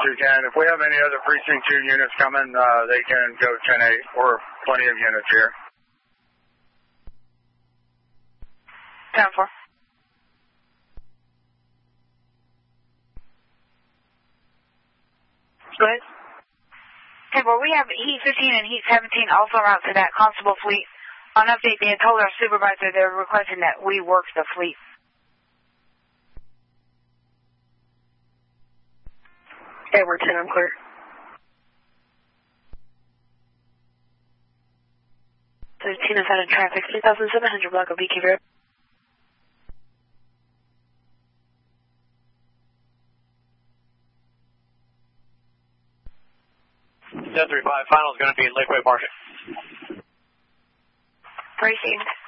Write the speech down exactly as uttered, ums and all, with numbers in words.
two ten. If we have any other precinct two units coming, uh, they can go ten eight. Or plenty of units here. ten four. Go ahead. Hey, well, we have Heat fifteen and Heat seventeen also route to that constable fleet. On update, they had told our supervisor they're requesting that we work the fleet. Edward ten, I'm clear. thirteen is out of traffic, three thousand seven hundred block of B K Road. ten three five, final is going to be Lakeway Market. Precinct